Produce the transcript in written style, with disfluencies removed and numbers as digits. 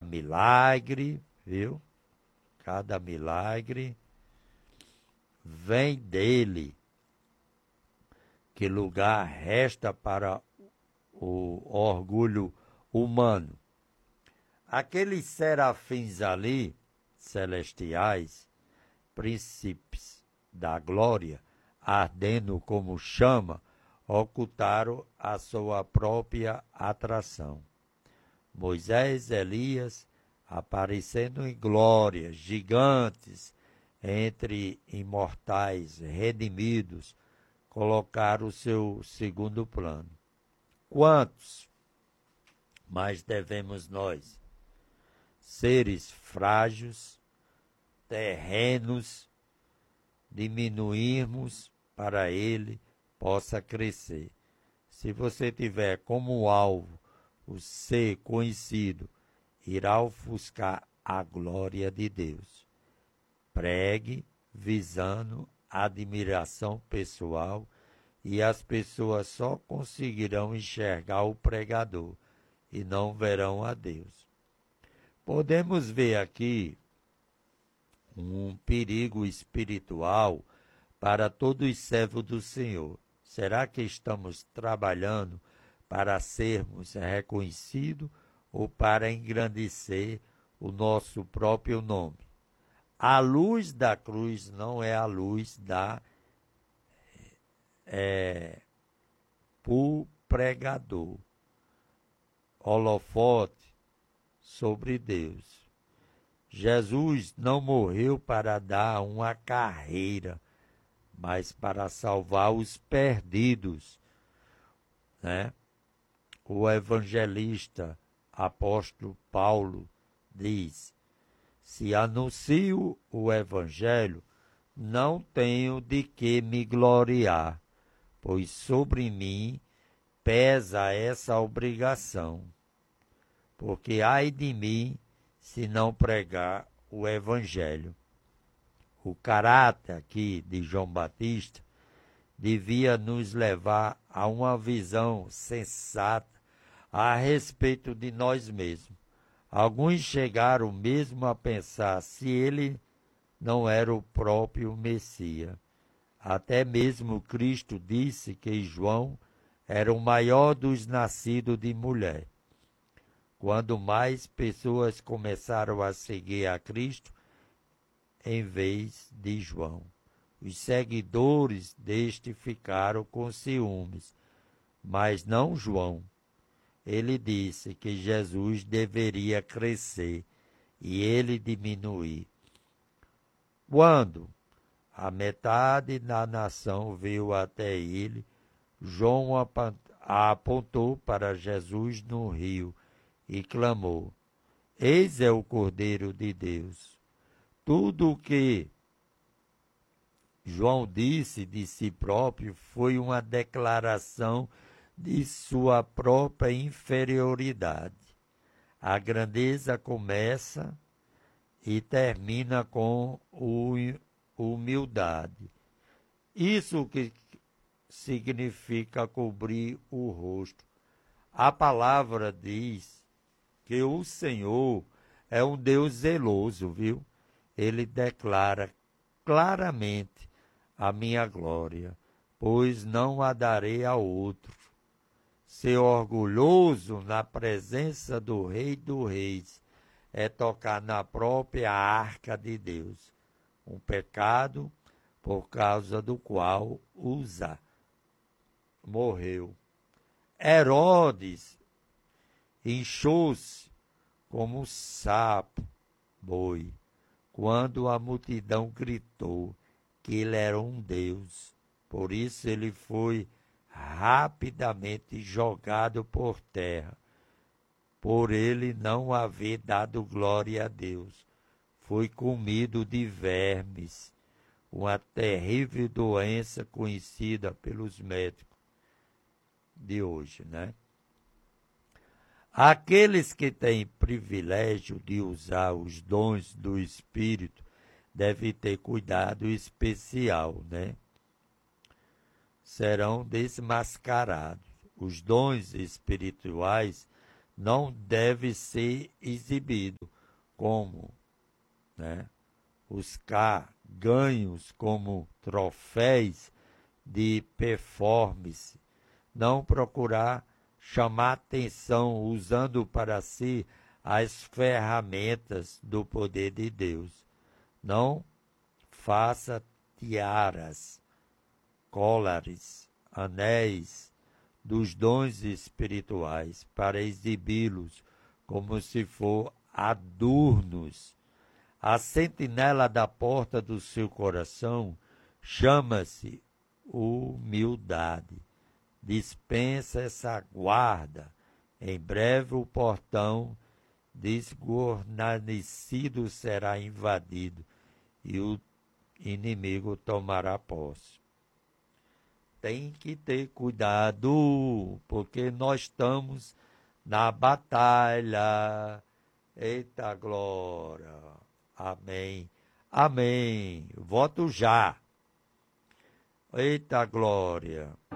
milagre, viu? Cada milagre vem dele. Que lugar resta para o orgulho humano? Aqueles serafins ali, celestiais, príncipes da glória, ardendo como chama, ocultaram a sua própria atração. Moisés, Elias, aparecendo em glória, gigantes, entre imortais, redimidos, colocaram o seu segundo plano. Quantos mais devemos nós, seres frágeis, terrenos, diminuirmos para ele possa crescer? Se você tiver como alvo o ser conhecido, irá ofuscar a glória de Deus. Pregue visando a admiração pessoal e as pessoas só conseguirão enxergar o pregador e não verão a Deus. Podemos ver aqui um perigo espiritual para todos os servos do Senhor. Será que estamos trabalhando para sermos reconhecidos ou para engrandecer o nosso próprio nome? A luz da cruz não é a luz pro pregador. Holofote sobre Deus. Jesus não morreu para dar uma carreira, mas para salvar os perdidos, né? O evangelista apóstolo Paulo diz: se anuncio o evangelho, não tenho de que me gloriar, pois sobre mim pesa essa obrigação. Porque ai de mim se não pregar o evangelho. O caráter aqui de João Batista devia nos levar a uma visão sensata a respeito de nós mesmos. Alguns chegaram mesmo a pensar se ele não era o próprio Messias. Até mesmo Cristo disse que João era o maior dos nascidos de mulher. Quando mais pessoas começaram a seguir a Cristo, em vez de João, os seguidores deste ficaram com ciúmes, mas não João. Ele disse que Jesus deveria crescer e ele diminuir. Quando a metade da nação veio até ele, João apontou para Jesus no rio e clamou: eis é o Cordeiro de Deus. Tudo o que João disse de si próprio foi uma declaração de sua própria inferioridade. A grandeza começa e termina com humildade. Isso que significa cobrir o rosto. A palavra diz que o Senhor é um Deus zeloso, viu? Ele declara claramente a minha glória, pois não a darei a outro. Ser orgulhoso na presença do Rei dos Reis é tocar na própria arca de Deus, um pecado por causa do qual Uza morreu. Herodes inchou-se como um sapo, boi, quando a multidão gritou que ele era um Deus. Por isso ele foi rapidamente jogado por terra, por ele não haver dado glória a Deus. Foi comido de vermes, uma terrível doença conhecida pelos médicos de hoje, né? Aqueles que têm privilégio de usar os dons do Espírito devem ter cuidado especial, né? Serão desmascarados. Os dons espirituais não deve ser exibido como, né, os ganhos como troféus de performance, não procurar chamar atenção usando para si as ferramentas do poder de Deus. Não faça tiaras, colares, anéis dos dons espirituais para exibi-los como se for adornos. A sentinela da porta do seu coração chama-se humildade. Dispensa essa guarda. Em breve o portão desguarnecido será invadido e o inimigo tomará posse. Tem que ter cuidado, porque nós estamos na batalha. Eita glória! Amém. Amém. Voto já. Eita glória!